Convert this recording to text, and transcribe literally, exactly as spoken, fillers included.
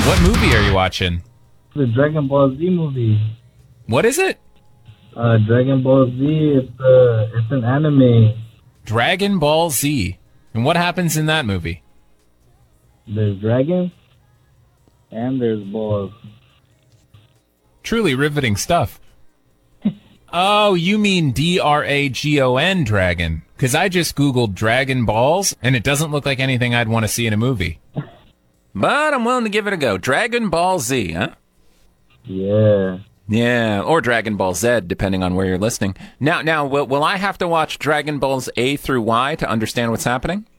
What movie are you watching? The Dragon Ball Z movie. What is it? Uh, Dragon Ball Z. It's uh, it's an anime. Dragon Ball Z. And what happens in that movie? There's dragons and there's balls. Truly riveting stuff. Oh, you mean D R A G O N dragon? Because I just Googled Dragon Balls, and it doesn't look like anything I'd want to see in a movie. But I'm willing to give it a go. Dragon Ball Z, huh? Yeah. Yeah, or Dragon Ball Z, depending on where you're listening. Now, now, will, will I have to watch Dragon Balls A through Y to understand what's happening?